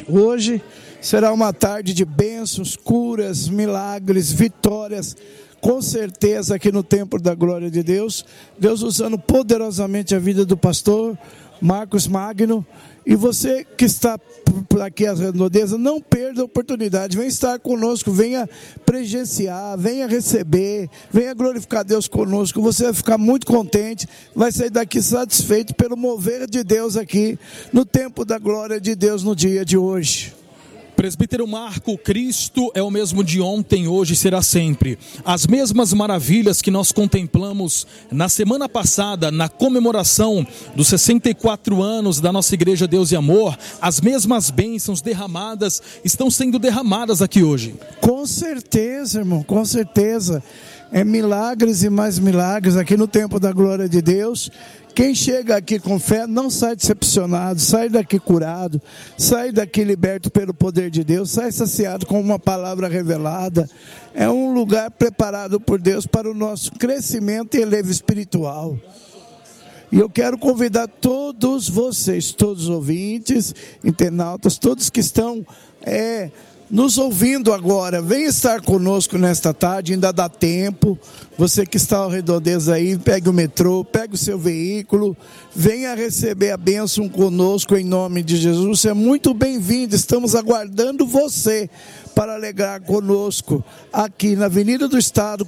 Hoje será uma tarde de bênçãos, curas, milagres, vitórias, com certeza aqui no Templo da Glória de Deus. Deus usando poderosamente a vida do pastor Marcos Magno. E você que está por aqui às redondezas, não perda a oportunidade, venha estar conosco, venha presenciar, venha receber, venha glorificar Deus conosco. Você vai ficar muito contente, vai sair daqui satisfeito pelo mover de Deus aqui no Templo da Glória de Deus no dia de hoje. Presbítero Marco, Cristo é o mesmo de ontem, hoje e será sempre. As mesmas maravilhas que nós contemplamos na semana passada, na comemoração dos 64 anos da nossa Igreja Deus e Amor, as mesmas bênçãos derramadas estão sendo derramadas aqui hoje. Com certeza, irmão, com certeza. É milagres e mais milagres aqui no Templo da Glória de Deus. Quem chega aqui com fé não sai decepcionado, sai daqui curado, sai daqui liberto pelo poder de Deus, sai saciado com uma palavra revelada. É um lugar preparado por Deus para o nosso crescimento e elevo espiritual. E eu quero convidar todos vocês, todos os ouvintes, internautas, todos que estão nos ouvindo agora, venha estar conosco nesta tarde, ainda dá tempo. Você que está ao redondeza aí, pegue o metrô, pegue o seu veículo, venha receber a bênção conosco em nome de Jesus. Você é muito bem-vindo, estamos aguardando você para alegrar conosco aqui na Avenida do Estado,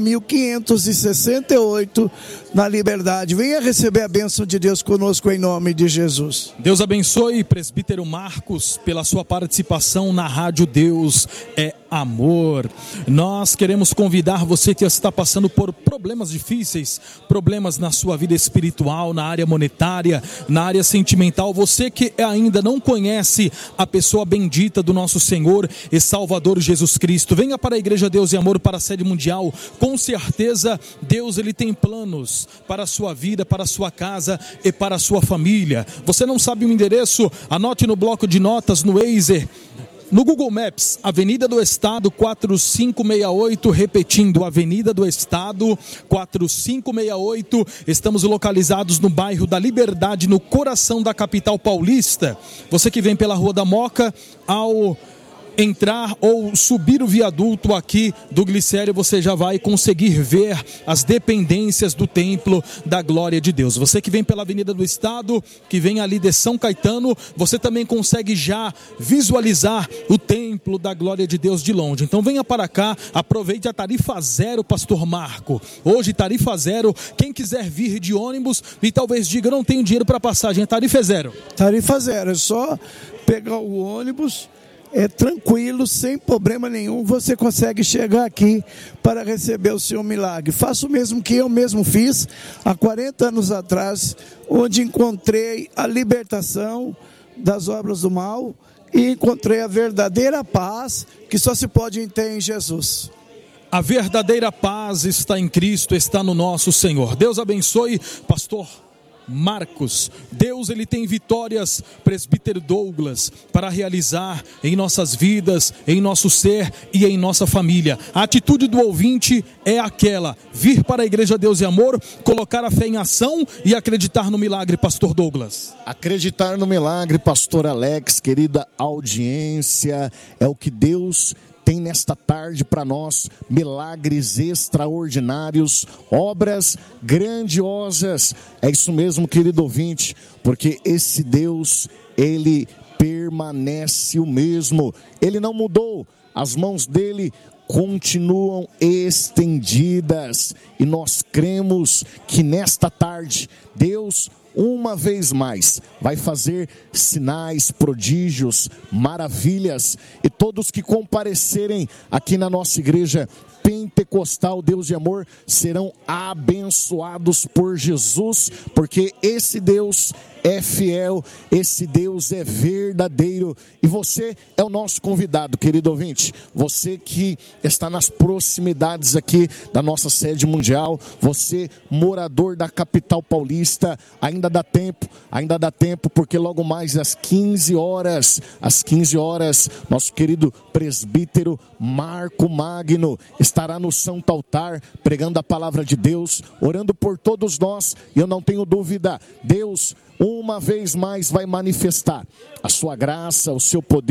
4.568, na Liberdade. Venha receber a bênção de Deus conosco em nome de Jesus. Deus abençoe, presbítero Marcos, pela sua participação na Rádio Deus é Amor. Nós queremos convidar você que está passando por problemas difíceis, problemas na sua vida espiritual, na área monetária, na área sentimental, você que ainda não conhece a pessoa bendita do nosso Senhor e Salvador Jesus Cristo, venha para a Igreja Deus e Amor, para a sede mundial. Com certeza Deus ele tem planos para a sua vida, para a sua casa e para a sua família. Você não sabe o endereço? Anote no bloco de notas, no Waze, no Google Maps, Avenida do Estado 4568, repetindo, Avenida do Estado 4568, estamos localizados no bairro da Liberdade, no coração da capital paulista. Você que vem pela Rua da Moca, ao entrar ou subir o viaduto aqui do Glicério, você já vai conseguir ver as dependências do Templo da Glória de Deus. Você que vem pela Avenida do Estado, que vem ali de São Caetano, você também consegue já visualizar o Templo da Glória de Deus de longe. Então venha para cá, aproveite a tarifa zero, pastor Marco. Hoje tarifa zero, quem quiser vir de ônibus e talvez diga, não tenho dinheiro para passagem, a tarifa é zero. Tarifa zero, é só pegar o ônibus. É tranquilo, sem problema nenhum, você consegue chegar aqui para receber o seu milagre. Faça o mesmo que eu mesmo fiz há 40 anos atrás, onde encontrei a libertação das obras do mal e encontrei a verdadeira paz que só se pode ter em Jesus. A verdadeira paz está em Cristo, está no nosso Senhor. Deus abençoe, pastor Marcos. Deus ele tem vitórias, presbítero Douglas, para realizar em nossas vidas, em nosso ser e em nossa família. A atitude do ouvinte é aquela: vir para a Igreja Deus e Amor, colocar a fé em ação e acreditar no milagre, pastor Douglas. Acreditar no milagre, pastor Alex, querida audiência, é o que Deus tem nesta tarde para nós, milagres extraordinários, obras grandiosas. É isso mesmo, querido ouvinte, porque esse Deus, ele permanece o mesmo, ele não mudou, as mãos dele continuam estendidas, e nós cremos que nesta tarde, Deus uma vez mais vai fazer sinais, prodígios, maravilhas, e todos que comparecerem aqui na nossa igreja pentecostal Deus de Amor serão abençoados por Jesus, porque esse Deus é fiel, esse Deus é verdadeiro, e você é o nosso convidado, querido ouvinte. Você que está nas proximidades aqui da nossa sede mundial, você morador da capital paulista, ainda dá tempo, porque logo mais às 15 horas, nosso querido presbítero Marco Magno estará no Santo Altar, pregando a palavra de Deus, orando por todos nós, e eu não tenho dúvida, Deus uma vez mais vai manifestar a sua graça, o seu poder,